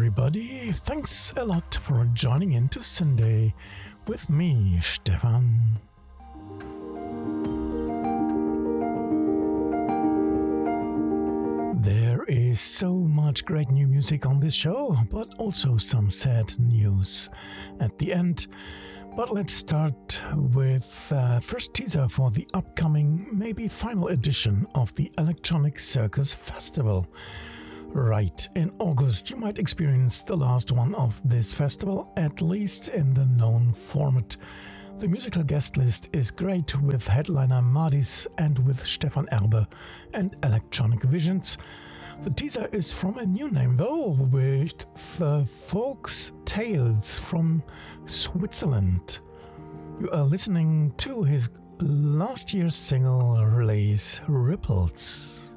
everybody. Thanks a lot for joining in to Sunday with me, Stefan. There is so much great new music on this show, but also some sad news at the end. But let's start with first teaser for the upcoming, maybe final edition of the Electronic Circus Festival. Right, in August you might experience the last one of this festival, at least in the known format. The musical guest list is great, with headliner Madis and with Stefan Erbe and Electronic Visions. The teaser is from a new name though, with Folks Tales from Switzerland. You are listening to his last year's single release, Ripples.